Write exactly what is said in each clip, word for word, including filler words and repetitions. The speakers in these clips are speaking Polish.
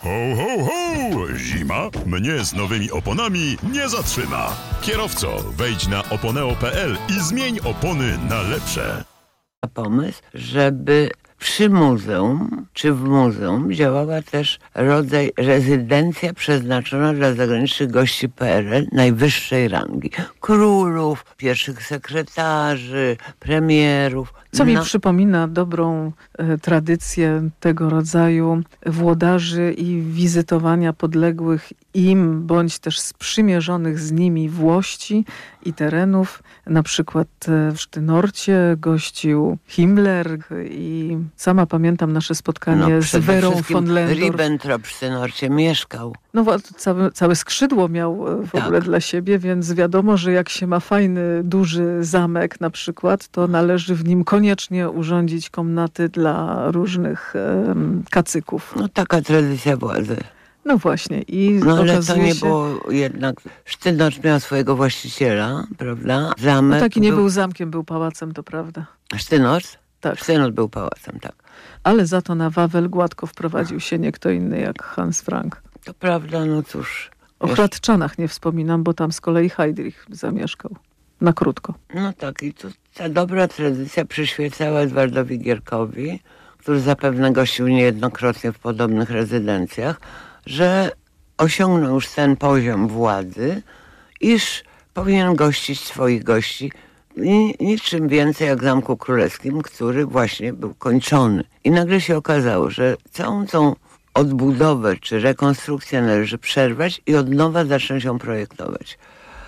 Ho, ho, ho! Zima mnie z nowymi oponami nie zatrzyma. Kierowco, wejdź na oponeo kropka pe el i zmień opony na lepsze. Pomysł, żeby przy muzeum, czy w muzeum działała też rodzaj rezydencja przeznaczona dla zagranicznych gości P R L najwyższej rangi. Królów, pierwszych sekretarzy, premierów. Co mi No. przypomina dobrą e, tradycję tego rodzaju włodarzy i wizytowania podległych im, bądź też sprzymierzonych z nimi włości i terenów. Na przykład e, w Sztynorcie gościł Himmler i sama pamiętam nasze spotkanie No, z przede Werą wszystkim von Lendorf. Ribbentrop w Sztynorcie mieszkał. No wa- całe, całe skrzydło miał e, w Tak. ogóle dla siebie, więc wiadomo, że jak się ma fajny, duży zamek na przykład, to należy w nim koniecznie urządzić komnaty dla różnych e, kacyków. No taka tradycja władzy. No właśnie. I No ale to okazuje nie się, było jednak... Sztynocz miał swojego właściciela, prawda? Zamek no taki nie był zamkiem, był pałacem, to prawda. Sztynocz? Tak. Sztynocz był pałacem, tak. Ale za to na Wawel gładko wprowadził się nie kto inny jak Hans Frank. To prawda, no cóż. O Wiesz, Hradczanach nie wspominam, bo tam z kolei Heydrich zamieszkał. Na krótko. No tak, i tu ta dobra tradycja przyświecała Edwardowi Gierkowi, który zapewne gościł niejednokrotnie w podobnych rezydencjach, że osiągnął już ten poziom władzy, iż powinien gościć swoich gości i niczym więcej jak w Zamku Królewskim, który właśnie był kończony. I nagle się okazało, że całą tą odbudowę czy rekonstrukcję należy przerwać i od nowa zacząć ją projektować.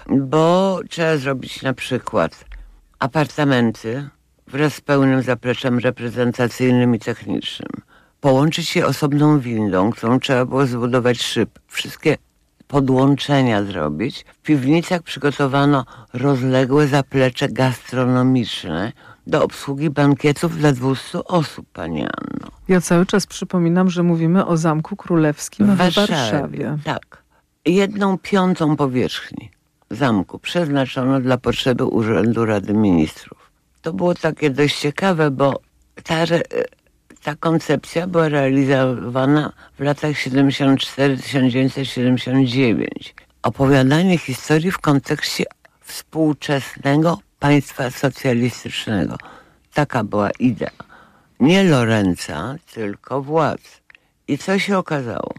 Bo trzeba zrobić na przykład apartamenty wraz z pełnym zapleczem reprezentacyjnym i technicznym. Połączyć je osobną windą, którą trzeba było zbudować szyb. Wszystkie podłączenia zrobić. W piwnicach przygotowano rozległe zaplecze gastronomiczne do obsługi bankietów dla dwustu osób, pani Anno. Ja cały czas przypominam, że mówimy o Zamku Królewskim w Warszawie. Tak. Jedną piątą powierzchni zamku przeznaczono dla potrzeby Urzędu Rady Ministrów. To było takie dość ciekawe, bo ta, re, ta koncepcja była realizowana w latach siedemdziesiątym czwartym do tysiąc dziewięćset siedemdziesiątego dziewiątego. Opowiadanie historii w kontekście współczesnego państwa socjalistycznego. Taka była idea. Nie Lorenza, tylko władz. I co się okazało?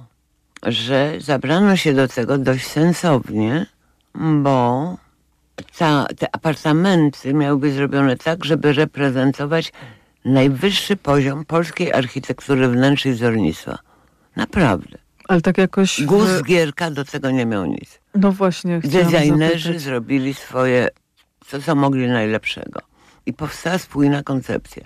Że zabrano się do tego dość sensownie, bo ta, te apartamenty miały być zrobione tak, żeby reprezentować najwyższy poziom polskiej architektury wnętrz i wzornictwa. Naprawdę. Ale tak jakoś... Guz w... Gierka do tego nie miał nic. No właśnie, chciałam Designerzy zapytać. zrobili swoje, co, co mogli najlepszego. I powstała spójna koncepcja.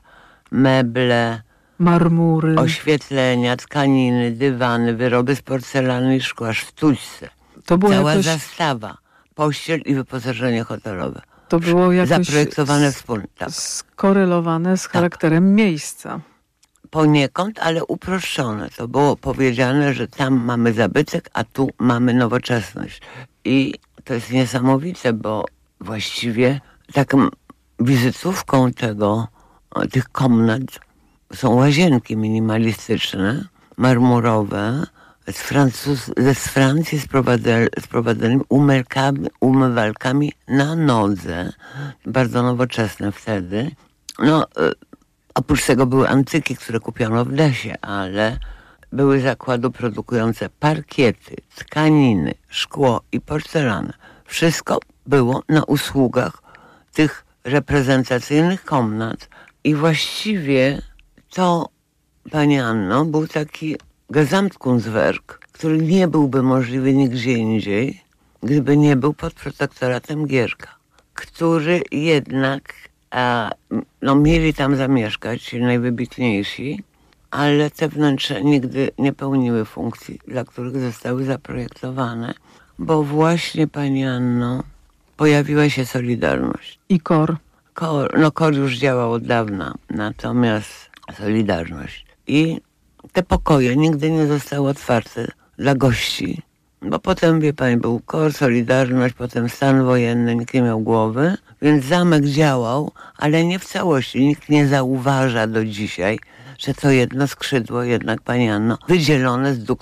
Meble, Marmury. oświetlenia, tkaniny, dywany, wyroby z porcelany i szkła, sztućce. To było Cała jakoś... zastawa, pościel i wyposażenie hotelowe. To było jakoś Zaprojektowane s- wspólnie, tak. skorelowane z charakterem miejsca. Poniekąd, ale uproszczone. To było powiedziane, że tam mamy zabytek, a tu mamy nowoczesność. I to jest niesamowite, bo właściwie taką wizytówką tego, tych komnat są łazienki minimalistyczne, marmurowe, z, Francuz, z Francji sprowadzonymi umywalkami, umywalkami na nodze, bardzo nowoczesne wtedy. No, oprócz tego były antyki, które kupiono w lesie, ale były zakłady produkujące parkiety, tkaniny, szkło i porcelanę. Wszystko było na usługach tych reprezentacyjnych komnat i właściwie to, pani Anno, był taki Gesamtkunstwerk, który nie byłby możliwy nigdzie indziej, gdyby nie był pod protektoratem Gierka, który jednak a, no, mieli tam zamieszkać, ci najwybitniejsi, ale te wnętrze nigdy nie pełniły funkcji, dla których zostały zaprojektowane, bo właśnie, pani Anno, pojawiła się Solidarność. I KOR. KOR, no KOR już działał od dawna, natomiast Solidarność. I te pokoje nigdy nie zostały otwarte dla gości, bo potem, wie pani, był KOR, Solidarność, potem stan wojenny, nikt nie miał głowy, więc zamek działał, ale nie w całości. Nikt nie zauważa do dzisiaj, że to jedno skrzydło jednak, pani Anno, wydzielone z duk